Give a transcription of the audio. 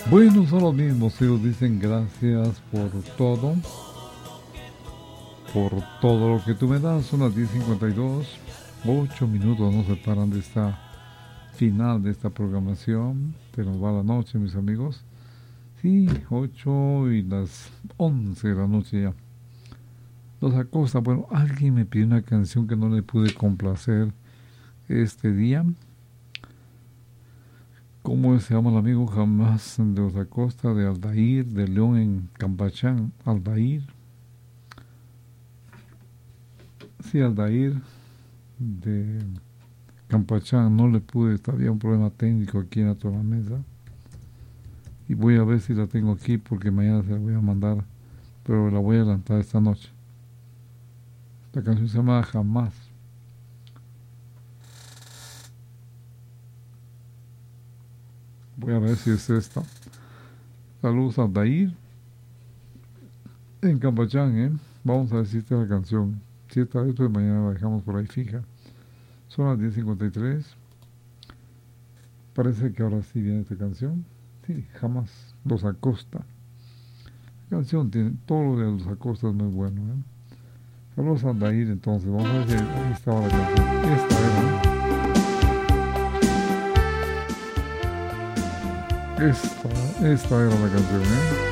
Bueno, son los mismos, ellos dicen gracias por todo lo que tú me das. Son las 10:52, 8 minutos nos separan de esta final de esta programación. Se nos va la noche, mis amigos. Sí, 8 y las 11 de la noche ya. Los Acosta, bueno, alguien me pidió una canción que no le pude complacer este día. ¿Cómo se llama el amigo? Jamás de los Acosta, de Aldair, de León en Campachán. Aldair. Sí, Aldair de Campachán. No le pude, había un problema técnico aquí en la tornamesa. Y voy a ver si la tengo aquí porque mañana se la voy a mandar. Pero la voy a adelantar esta noche. La canción se llama Jamás. Voy a ver si es esta. Saludos a Aldair en Campachán, ¿eh? Vamos a ver si esta es la canción. Si esta vez, pues mañana la dejamos por ahí fija. Son las 10:53. Parece que ahora sí viene esta canción. Sí, Jamás. Los Acosta. La canción tiene todo lo de los Acosta, es muy bueno, ¿eh? Saludos a Aldair, entonces. Vamos a ver si ahí estaba la canción. Esta era la canción, ¿eh?